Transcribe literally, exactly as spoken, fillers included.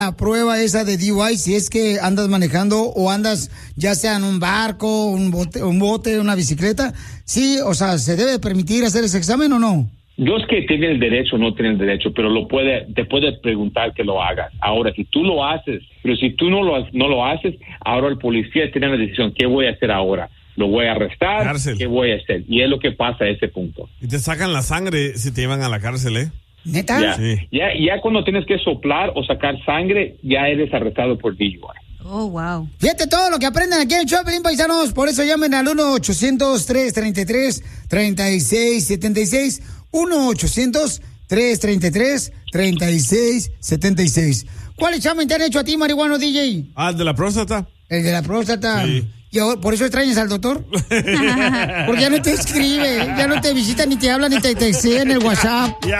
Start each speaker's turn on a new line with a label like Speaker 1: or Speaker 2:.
Speaker 1: la prueba esa de D U I si es que andas manejando o andas ya sea en un barco, un bote, un bote, una bicicleta? Sí, o sea, ¿se debe permitir hacer ese examen o no?
Speaker 2: No es que tiene el derecho o no tiene el derecho, pero lo puede, te puede preguntar que lo hagas. Ahora, si tú lo haces, pero si tú no lo, no lo haces, ahora el policía tiene la decisión, ¿qué voy a hacer ahora? ¿Lo voy a arrestar?
Speaker 3: Cárcel.
Speaker 2: ¿Qué voy a hacer? Y es lo que pasa a ese punto.
Speaker 3: Y te sacan la sangre si te llevan a la cárcel, ¿eh?
Speaker 1: ¿Neta?
Speaker 2: Ya,
Speaker 3: Sí.
Speaker 2: ya, ya cuando tienes que soplar o sacar sangre, ya eres arrestado por D U I.
Speaker 4: Oh, wow.
Speaker 1: Fíjate todo lo que aprenden aquí en el show, Pelín, paisanos. Por eso llamen al uno ochocientos, tres treinta y tres, treinta y seis setenta y seis. uno ochocientos, tres treinta y tres, treinta y seis setenta y seis. ¿Cuál examen te han hecho a ti, marihuano D J?
Speaker 3: Ah, ¿el de la próstata?
Speaker 1: El de la próstata.
Speaker 3: Sí.
Speaker 1: ¿Y ahora, por eso extrañas al doctor? Porque ya no te escribe, ya no te visita, ni te habla, ni te textea en el WhatsApp.
Speaker 3: Ya.